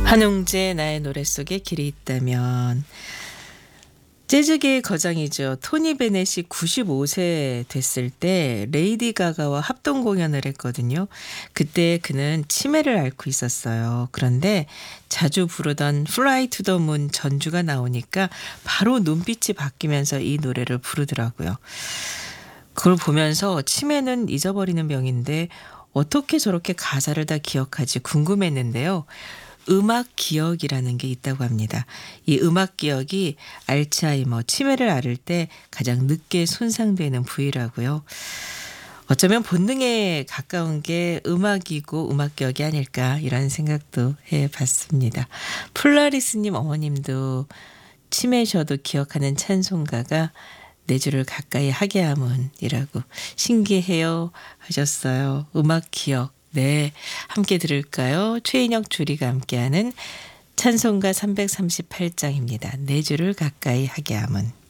한웅재 나의 노래 속에 길이 있다면. 재즈계의 거장이죠. 토니 베넷이 95세 됐을 때 레이디 가가와 합동 공연을 했거든요. 그때 그는 치매를 앓고 있었어요. 그런데 자주 부르던 Fly to the Moon 전주가 나오니까 바로 눈빛이 바뀌면서 이 노래를 부르더라고요. 그걸 보면서 치매는 잊어버리는 병인데 어떻게 저렇게 가사를 다 기억하지 궁금했는데요. 음악 기억이라는 게 있다고 합니다. 이 음악 기억이 알츠하이머, 치매를 앓을 때 가장 늦게 손상되는 부위라고요. 어쩌면 본능에 가까운 게 음악이고 음악 기억이 아닐까 이런 생각도 해봤습니다. 플라리스님 어머님도 치매셔도 기억하는 찬송가가 내 주를 가까이 하게 함은이라고 신기해요 하셨어요. 음악 기억. 네, 함께 들을까요? 최인혁 주리가 함께하는 찬송가 338장입니다. 내 주를 가까이 하게 함은.